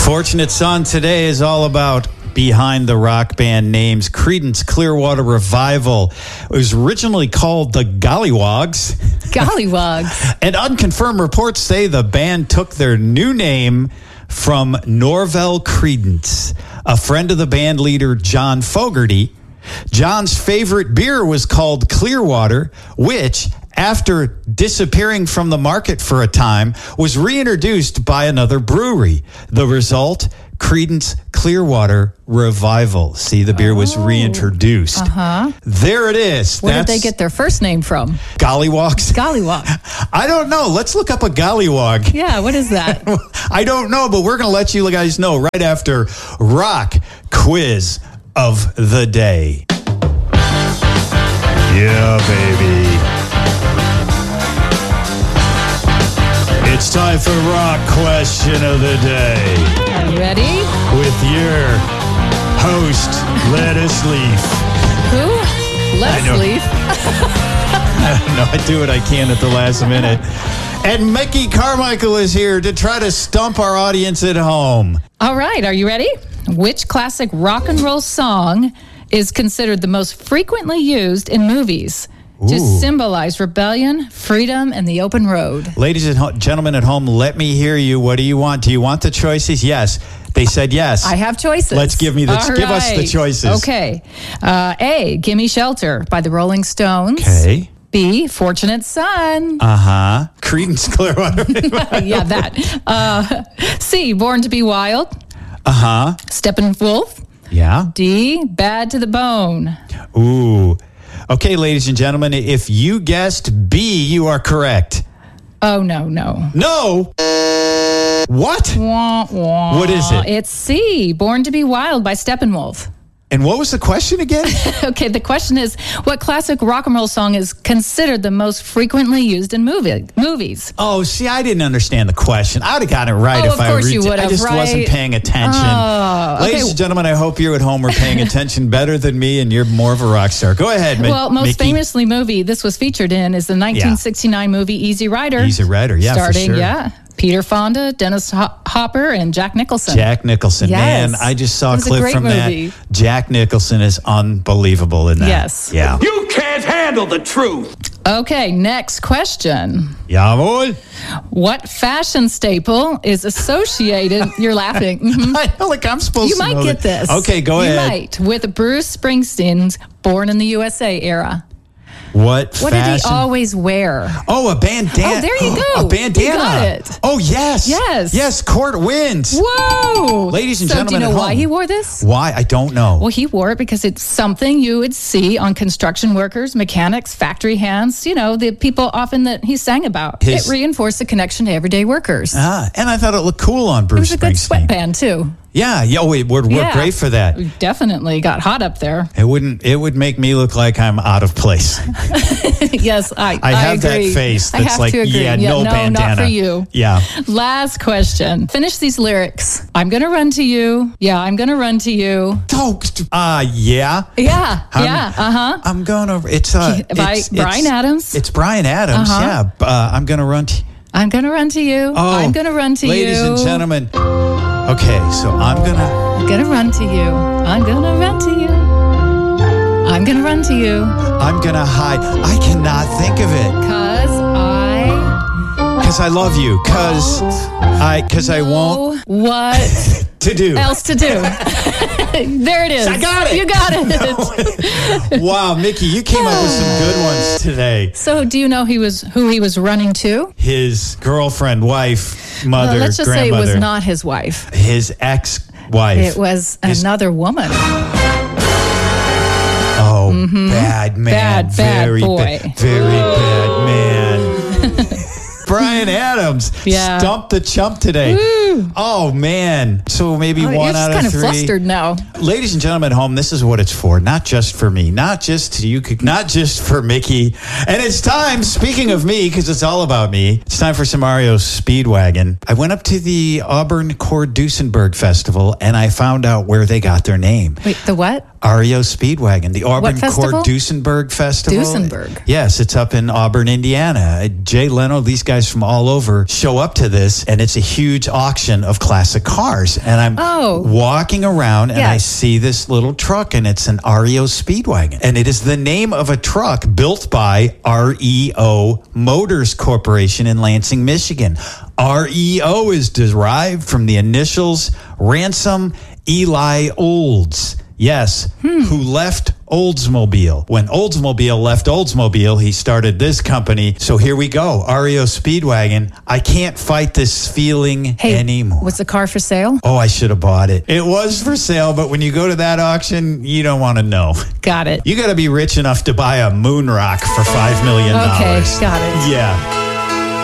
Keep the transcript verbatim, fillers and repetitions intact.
Fortunate Son today is all about behind the rock band names. Creedence Clearwater Revival. It was originally called the Gollywogs. Gollywogs. And unconfirmed reports say the band took their new name from Norvell Creedence, a friend of the band leader John Fogerty. John's favorite beer was called Clearwater, which, after disappearing from the market for a time, was reintroduced by another brewery. The result, Creedence Clearwater Revival. See, the beer was oh. reintroduced. Uh-huh. There it is. Where That's did they get their first name from? Gollywogs? Gollywog. I don't know. Let's look up a gollywog. Yeah, what is that? I don't know, but we're going to let you guys know right after Rock Quiz of the Day. Yeah, baby. It's time for Rock Question of the Day. Are you ready? With your host, Lettuce Leaf. Who? Lettuce Leaf. No, I do what I can at the last minute. And Mickey Carmichael is here to try to stump our audience at home. All right, are you ready? Which classic rock and roll song is considered the most frequently used in movies Ooh. to symbolize rebellion, freedom, and the open road? Ladies and ho- gentlemen at home, let me hear you. What do you want? Do you want the choices? Yes. They said yes. I have choices. Let's give me the All give right. us the choices. Okay. Uh, A, Gimme Shelter by the Rolling Stones. Okay. B, Fortunate Son. Uh-huh. Creedence Clearwater. Yeah, that. Uh, C, Born to be Wild. Uh-huh. Steppenwolf. Yeah. D, Bad to the Bone. Ooh. Okay, ladies and gentlemen, if you guessed B, you are correct. Oh, no, no. No. What? Wah, wah. What is it? It's C, Born to be Wild by Steppenwolf. And what was the question again? Okay, the question is, what classic rock and roll song is considered the most frequently used in movie, movies? Oh, see, I didn't understand the question. I would have gotten it right oh, if of I course read you it. would have, I just right? wasn't paying attention. Oh, okay. Ladies and gentlemen, I hope you at home were paying attention better than me, and you're more of a rock star. Go ahead, Mickey. Well, most famously movie this was featured in is the nineteen sixty-nine yeah. movie Easy Rider. Easy Rider, yeah, starting, for sure. yeah. Peter Fonda, Dennis Hopper, and Jack Nicholson. Jack Nicholson. Yes. Man, I just saw It a was a clip great from movie. that. Jack Nicholson is unbelievable in that. Yes. Yeah. You can't handle the truth. Okay, next question. Yeah, boy. What fashion staple is associated? You're laughing. Mm-hmm. I feel like I'm supposed you to know might get that. this. Okay, go you ahead. You might. With Bruce Springsteen's Born in the U S A era. What What fashion? did he always wear? Oh, a bandana. Oh, there you go. A bandana. You got it. Oh, yes. Yes. Yes, Court wins. Whoa. Ladies and so gentlemen do you at know why home. he wore this? Why? I don't know. Well, he wore it because it's something you would see on construction workers, mechanics, factory hands, you know, the people often that he sang about. His, it reinforced the connection to everyday workers. Ah, and I thought it looked cool on Bruce It was a good Springsteen. sweatband, too. Yeah, yeah, oh, it would work Yeah. great for that. We definitely got hot up there. It wouldn't. It would make me look like I'm out of place. Yes, I, I I have agree. that face I that's have like, to agree. yeah, yeah, no, no bandana. not for you. Yeah. Last question. Finish these lyrics. I'm going to run to you. Yeah, I'm going to run to you. Oh, uh, yeah. Yeah, I'm, yeah, uh-huh. I'm gonna. It's uh, By it's, Bryan it's, Adams. It's Bryan Adams. Uh-huh. Yeah. Uh, I'm gonna run. T- I'm going to run to you. oh, I'm going to run to ladies you. and gentlemen. Okay, so I'm gonna. I'm gonna run to you. I'm gonna run to you. I'm gonna run to you. I'm gonna hide. I cannot think of it. Cause I. Cause I love you. Cause I. Cause I won't. What To do. else to do? There it is. I got it. You got it. Wow, Mickey, you came up with some good ones today. So, do you know he was who he was running to? His girlfriend, wife, mother, Well, let's just say it grandmother. was not his wife. His ex-wife. It was His- another woman. Oh, bad man. Bad, bad very boy. Ba- very bad man. Bryan Adams Yeah. stumped the chump today. Woo. Oh, man. So maybe Oh, one you're out just of kind of three. flustered now. Ladies and gentlemen at home, this is what it's for. Not just for me. Not just to you. Not just for Mickey. And it's time, speaking of me, because it's all about me, it's time for some R E O Speedwagon. I went up to the Auburn Cord Duesenberg Festival, and I found out where they got their name. Wait, the what? R E O Speedwagon, the Auburn What festival? Cord Duesenberg Festival. Duesenberg. Yes, it's up in Auburn, Indiana. Jay Leno, these guys from all over show up to this, and it's a huge auction auction of classic cars. And I'm Oh. walking around and I Yes. see this little truck, and it's an R E O Speedwagon. And it is the name of a truck built by R E O Motors Corporation in Lansing, Michigan. R E O is derived from the initials Ransom Eli Olds. Yes, Hmm. who left Oldsmobile. When Oldsmobile left Oldsmobile, he started this company. So here we go, R E O Speedwagon. I can't fight this feeling Hey, anymore. was the car for sale? Oh, I should have bought it. It was for sale, but when you go to that auction, you don't want to know. Got it. You got to be rich enough to buy a moon rock for five million dollars. Okay, got it. Yeah.